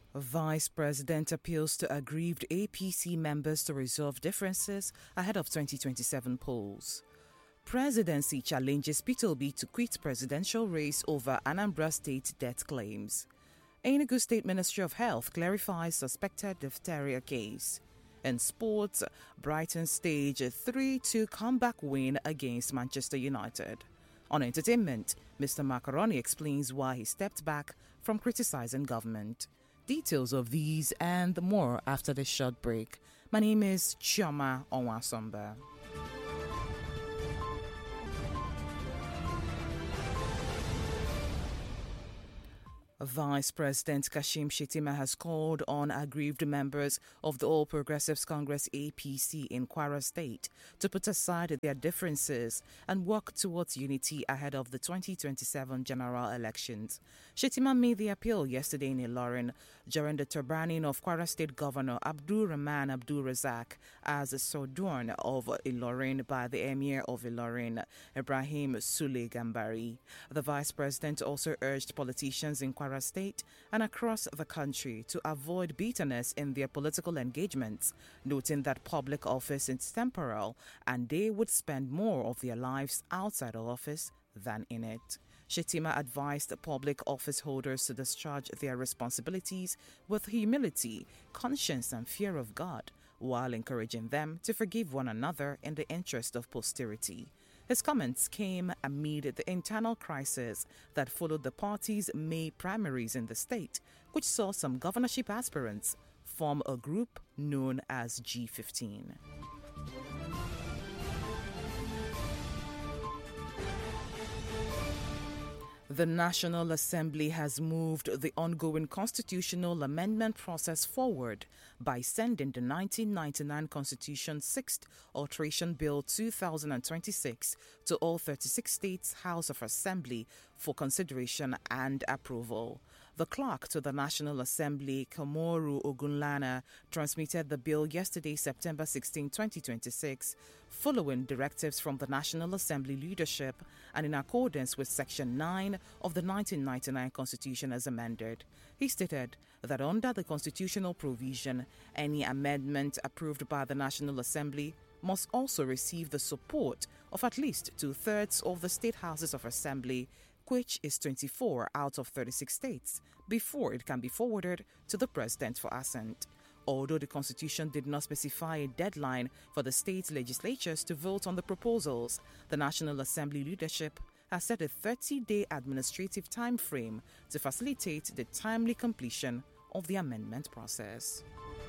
Vice President appeals to aggrieved APC members to resolve differences ahead of 2027 polls. Presidency challenges Peter Obi to quit presidential race over Anambra State death claims. Enugu State Ministry of Health clarifies suspected diphtheria case. In sports, Brighton stage a 3-2 comeback win against Manchester United. On entertainment, Mr. Macaroni explains why he stepped back from criticizing government. Details of these and more after this short break. My name is Chioma Onwasomba. Vice President Kashim Shettima has called on aggrieved members of the All Progressives Congress APC in Kwara State to put aside their differences and work towards unity ahead of the 2027 general elections. Shettima made the appeal yesterday in Ilorin during the turbaning of Kwara State Governor Abdul Rahman Abdul Razak as a sojourn of Ilorin by the Emir of Ilorin, Ibrahim Sule Gambari. The Vice President also urged politicians in Kwara State and across the country to avoid bitterness in their political engagements, noting that public office is temporal and they would spend more of their lives outside of office than in it. Shettima advised public office holders to discharge their responsibilities with humility, conscience, and fear of God, while encouraging them to forgive one another in the interest of posterity. His comments came amid the internal crisis that followed the party's May primaries in the state, which saw some governorship aspirants form a group known as G15. The National Assembly has moved the ongoing constitutional amendment process forward by sending the 1999 Constitution 6th Alteration Bill 2026 to all 36 states' House of Assembly for consideration and approval. The clerk to the National Assembly, Kamoru Ogunlana, transmitted the bill yesterday, September 16, 2026, following directives from the National Assembly leadership and in accordance with Section 9 of the 1999 Constitution as amended. He stated that under the constitutional provision, any amendment approved by the National Assembly must also receive the support of at least 2/3 of the state houses of assembly, which is 24 out of 36 states, before it can be forwarded to the President for assent. Although the Constitution did not specify a deadline for the state legislatures to vote on the proposals, the National Assembly leadership has set a 30-day administrative time frame to facilitate the timely completion of the amendment process.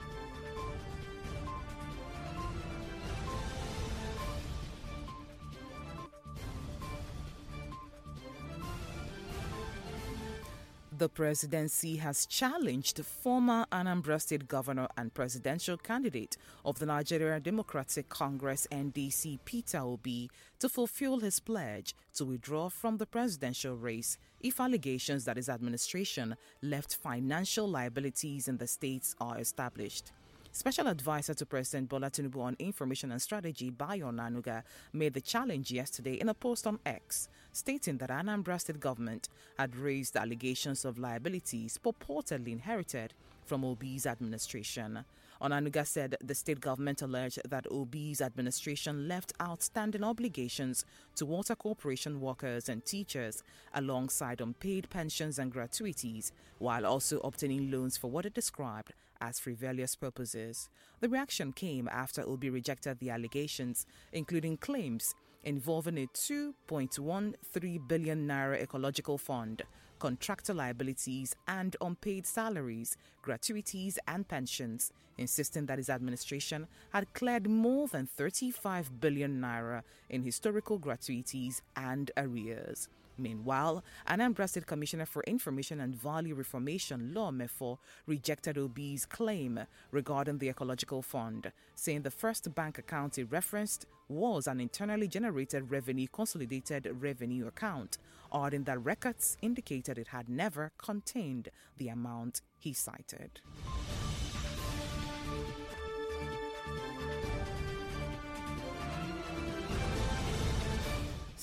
The presidency has challenged former Anambra State Governor and presidential candidate of the Nigeria Democratic Congress (NDC) Peter Obi to fulfill his pledge to withdraw from the presidential race if allegations that his administration left financial liabilities in the states are established. Special Advisor to President Bola Tinubu on Information and Strategy, Bayo Onanuga, made the challenge yesterday in a post on X, stating that Anambra State government had raised allegations of liabilities purportedly inherited from Obi's administration. Onanuga said the state government alleged that Obi's administration left outstanding obligations to water corporation workers and teachers alongside unpaid pensions and gratuities, while also obtaining loans for what it described as frivolous purposes. The reaction came after Obi rejected the allegations, including claims involving a 2.13 billion naira ecological fund, contractor liabilities and unpaid salaries, gratuities and pensions, insisting that his administration had cleared more than 35 billion naira in historical gratuities and arrears. Meanwhile, Anambra State Commissioner for Information and Value Reformation, Law Mefo, rejected Obi's claim regarding the ecological fund, saying the first bank account he referenced was an internally generated revenue consolidated revenue account, adding that records indicated it had never contained the amount he cited.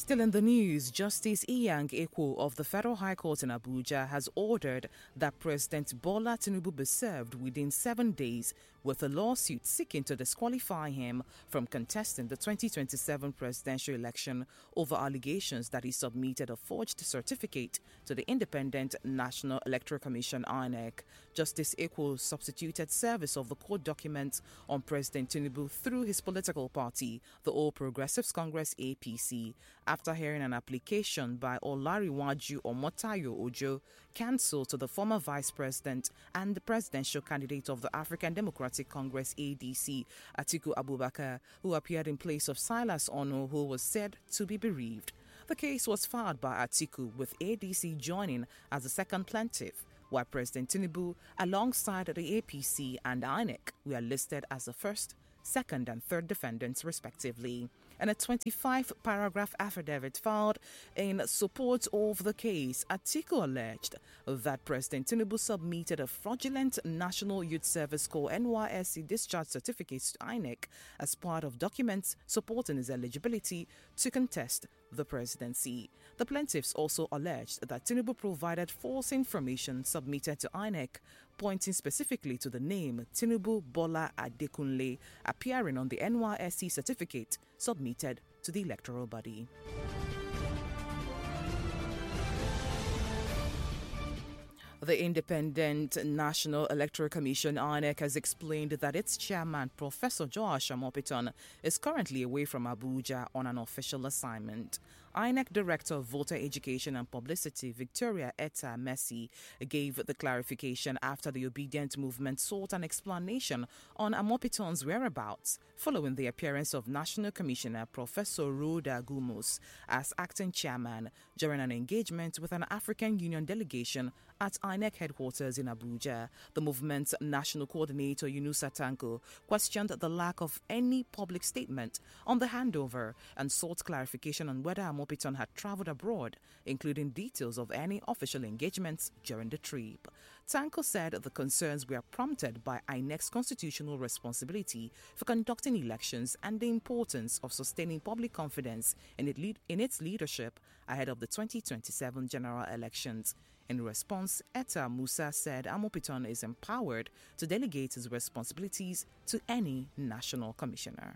Still in the news, Justice Iyang Ekwo of the Federal High Court in Abuja has ordered that President Bola Tinubu be served within 7 days with a lawsuit seeking to disqualify him from contesting the 2027 presidential election over allegations that he submitted a forged certificate to the Independent National Electoral Commission (INEC). Justice Ekwo substituted service of the court documents on President Tinubu through his political party, the All Progressives Congress (APC), after hearing an application by Olariwaju Omotayo Ojo, counsel to the former vice president and the presidential candidate of the African Democratic Congress (ADC), Atiku Abubakar, who appeared in place of Silas Ono, who was said to be bereaved. The case was filed by Atiku, with ADC joining as the second plaintiff, while President Tinubu, alongside the APC and INEC, were listed as the first, second and third defendants respectively. In a 25-paragraph affidavit filed in support of the case, Atiku alleged that President Tinubu submitted a fraudulent National Youth Service Corps (NYSC) discharge certificates to INEC as part of documents supporting his eligibility to contest the presidency. The plaintiffs also alleged that Tinubu provided false information submitted to INEC, pointing specifically to the name Tinubu Bola Adekunle appearing on the NYSC certificate submitted to the electoral body. The Independent National Electoral Commission (INEC) has explained that its chairman, Professor Joash Amopiton, is currently away from Abuja on an official assignment. INEC Director of Voter Education and Publicity, Victoria Etta Messi, gave the clarification after the Obedient Movement sought an explanation on Amopiton's whereabouts following the appearance of National Commissioner Professor Rhoda Gumus as acting chairman during an engagement with an African Union delegation at INEC headquarters in Abuja. The movement's national coordinator, Yunusa Tanko, questioned the lack of any public statement on the handover and sought clarification on whether Amopiton had traveled abroad, including details of any official engagements during the trip. Tanko said the concerns were prompted by INEC's constitutional responsibility for conducting elections and the importance of sustaining public confidence in its leadership ahead of the 2027 general elections. In response, Etta Musa said Amopiton is empowered to delegate his responsibilities to any national commissioner.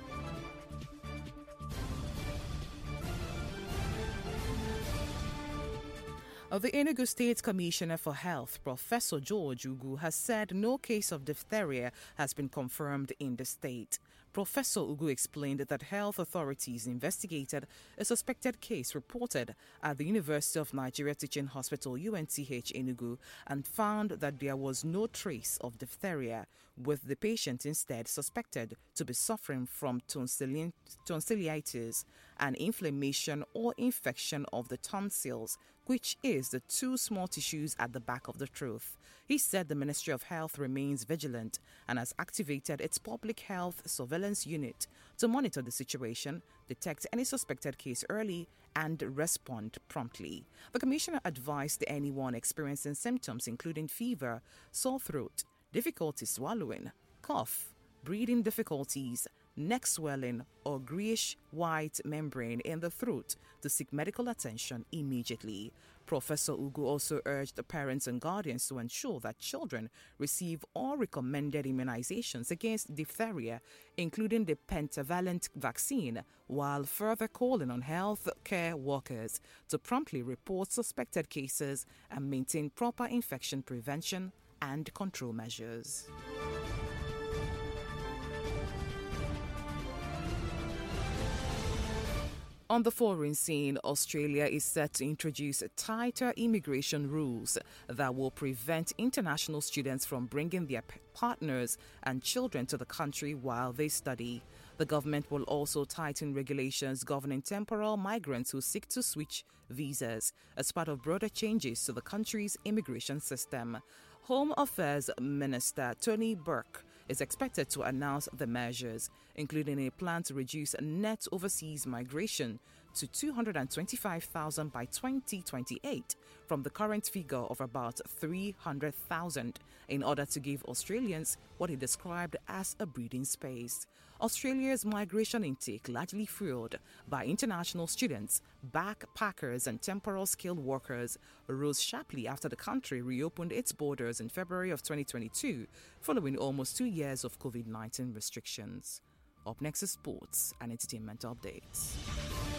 The Enugu State Commissioner for Health, Professor George Ugu, has said no case of diphtheria has been confirmed in the state. Professor Ugu explained that health authorities investigated a suspected case reported at the University of Nigeria Teaching Hospital UNTH Enugu and found that there was no trace of diphtheria, with the patient instead suspected to be suffering from tonsillitis, an inflammation or infection of the tonsils, which is the two small tissues at the back of the throat. He said the Ministry of Health remains vigilant and has activated its public health surveillance unit to monitor the situation, detect any suspected case early, and respond promptly. The Commissioner advised anyone experiencing symptoms including fever, sore throat, difficulty swallowing, cough, breathing difficulties, neck swelling, or greenish-white membrane in the throat to seek medical attention immediately. Professor Ugu also urged the parents and guardians to ensure that children receive all recommended immunizations against diphtheria, including the pentavalent vaccine, while further calling on health care workers to promptly report suspected cases and maintain proper infection prevention and control measures. On the foreign scene, Australia is set to introduce tighter immigration rules that will prevent international students from bringing their partners and children to the country while they study. The government will also tighten regulations governing temporal migrants who seek to switch visas as part of broader changes to the country's immigration system. Home Affairs Minister Tony Burke is expected to announce the measures, including a plan to reduce net overseas migration to 225,000 by 2028 from the current figure of about 300,000 in order to give Australians what he described as a breathing space. Australia's migration intake, largely fueled by international students, backpackers, and temporal skilled workers, rose sharply after the country reopened its borders in February of 2022, following almost 2 years of COVID-19 restrictions. Up next is sports and entertainment updates.